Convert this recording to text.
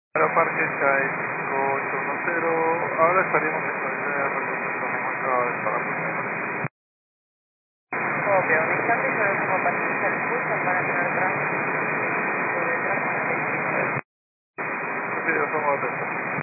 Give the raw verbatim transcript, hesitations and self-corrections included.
Para Parque Sky cinco ocho uno cero, ahora estaríamos en la representación de muestra del parapunto. Copia, un instante que ahora como paciencia el pulso van a tener tránsito de detrás con el vehículo. Sí, ya somos atentos.